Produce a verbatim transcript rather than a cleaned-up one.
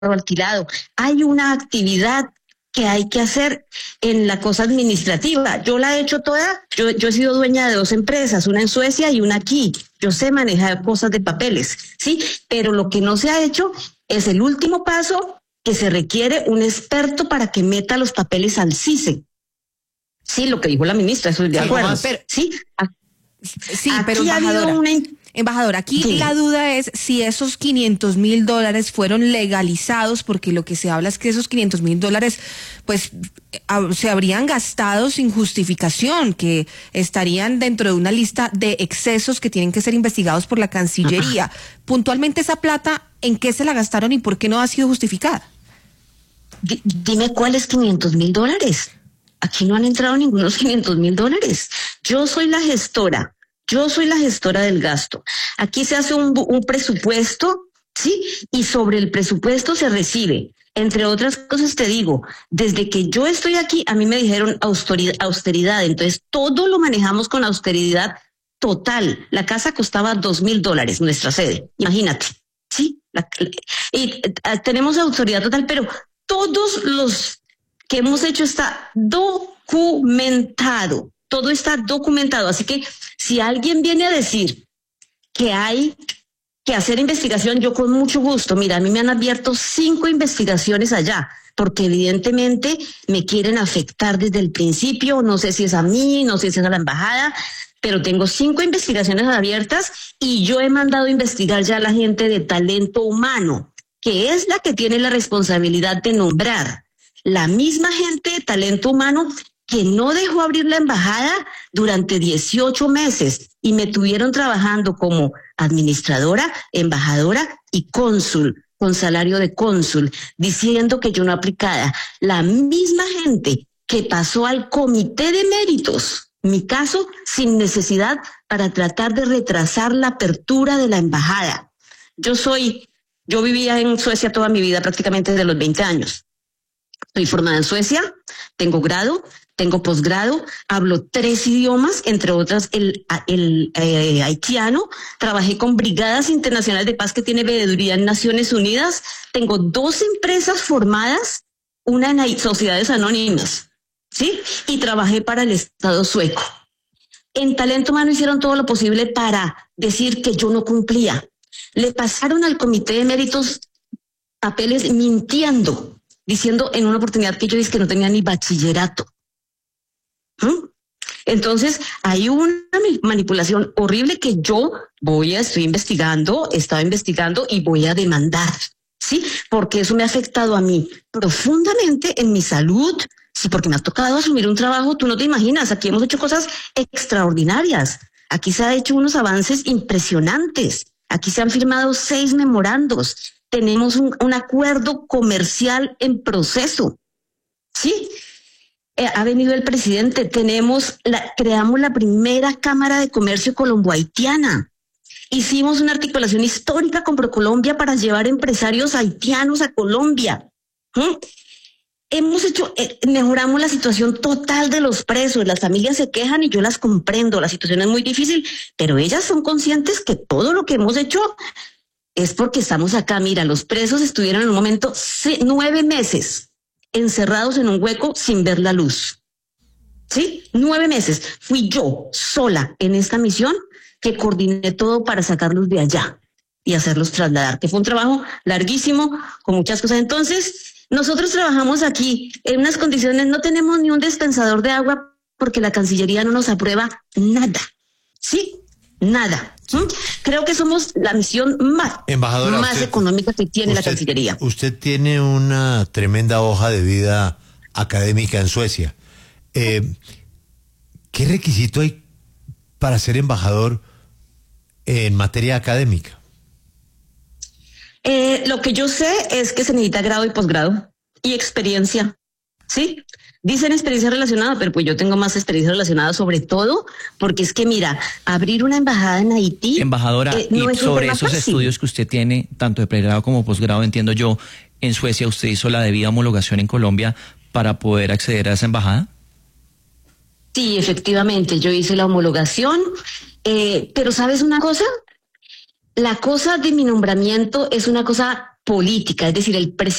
alquilado. Hay una actividad que hay que hacer en la cosa administrativa. Yo la he hecho toda, yo, yo he sido dueña de dos empresas, una en Suecia y una aquí. Yo sé manejar cosas de papeles, ¿sí? Pero lo que no se ha hecho es el último paso, que se requiere un experto para que meta los papeles al C I S E. Sí, lo que dijo la ministra, eso es de sí, acuerdo. Pero, sí, sí, pero embajadora, una... embajadora, aquí sí. La duda es si esos quinientos mil dólares fueron legalizados, porque lo que se habla es que esos quinientos mil dólares pues se habrían gastado sin justificación, que estarían dentro de una lista de excesos que tienen que ser investigados por la Cancillería. Ajá. Puntualmente, esa plata, ¿en qué se la gastaron y por qué no ha sido justificada? D- dime cuáles quinientos mil dólares. Aquí no han entrado ningunos quinientos mil dólares. Yo soy la gestora. Yo soy la gestora del gasto. Aquí se hace un, un presupuesto, ¿sí? Y sobre el presupuesto se recibe. Entre otras cosas te digo, desde que yo estoy aquí, a mí me dijeron austeridad, austeridad. Entonces, todo lo manejamos con austeridad total. La casa costaba dos mil dólares, nuestra sede. Imagínate, ¿sí? La, y uh, tenemos autoridad total, pero todos los que hemos hecho está documentado. Todo está documentado. Así que si alguien viene a decir que hay que hacer investigación, yo con mucho gusto. Mira, a mí me han abierto cinco investigaciones allá, porque evidentemente me quieren afectar desde el principio. No sé si es a mí, no sé si es a la embajada, pero tengo cinco investigaciones abiertas y yo he mandado a investigar ya a la gente de talento humano, que es la que tiene la responsabilidad de nombrar. La misma gente de talento humano que no dejó abrir la embajada durante dieciocho meses y me tuvieron trabajando como administradora, embajadora y cónsul, con salario de cónsul, diciendo que yo no aplicaba. La misma gente que pasó al comité de méritos, mi caso, sin necesidad, para tratar de retrasar la apertura de la embajada. Yo soy, yo vivía en Suecia toda mi vida, prácticamente desde los veinte años. Estoy formada en Suecia, tengo grado, tengo posgrado, hablo tres idiomas, entre otras el, el eh, haitiano, trabajé con brigadas internacionales de paz que tiene veeduría en Naciones Unidas, tengo dos empresas formadas, una en sociedades anónimas, ¿sí? Y trabajé para el Estado sueco. En talento humano hicieron todo lo posible para decir que yo no cumplía. Le pasaron al comité de méritos papeles mintiendo, diciendo en una oportunidad que yo dije que no tenía ni bachillerato. ¿Mm? Entonces, hay una manipulación horrible que yo voy a, estoy investigando, estaba investigando y voy a demandar, ¿sí? Porque eso me ha afectado a mí profundamente en mi salud, sí, porque me ha tocado asumir un trabajo, tú no te imaginas, aquí hemos hecho cosas extraordinarias, aquí se han hecho unos avances impresionantes, aquí se han firmado seis memorandos, tenemos un, un acuerdo comercial en proceso, ¿sí? Eh, ha venido el presidente, tenemos la, creamos la primera Cámara de Comercio colombo-haitiana, hicimos una articulación histórica con ProColombia para llevar empresarios haitianos a Colombia. ¿Mm? Hemos hecho, eh, mejoramos la situación total de los presos, las familias se quejan y yo las comprendo, la situación es muy difícil, pero ellas son conscientes que todo lo que hemos hecho es porque estamos acá. Mira, los presos estuvieron en un momento nueve meses encerrados en un hueco sin ver la luz. ¿Sí? Nueve meses. Fui yo sola en esta misión que coordiné todo para sacarlos de allá y hacerlos trasladar, que fue un trabajo larguísimo, con muchas cosas. Entonces, nosotros trabajamos aquí en unas condiciones, no tenemos ni un dispensador de agua porque la Cancillería no nos aprueba nada. ¿Sí? Nada. ¿Mm? Creo que somos la misión más, más usted, económica que tiene usted, la Cancillería. Usted tiene una tremenda hoja de vida académica en Suecia. Eh, ¿Qué requisito hay para ser embajador en materia académica? Eh, lo que yo sé es que se necesita grado y posgrado y experiencia, ¿sí? Dicen experiencia relacionada, pero pues yo tengo más experiencia relacionada, sobre todo porque es que, mira, abrir una embajada en Haití... Embajadora, eh, no y sobre esos fácil. Estudios que usted tiene, tanto de pregrado como posgrado, entiendo yo, en Suecia usted hizo la debida homologación en Colombia para poder acceder a esa embajada. Sí, efectivamente, yo hice la homologación, eh, pero ¿sabes una cosa? La cosa de mi nombramiento es una cosa política, es decir, el presidente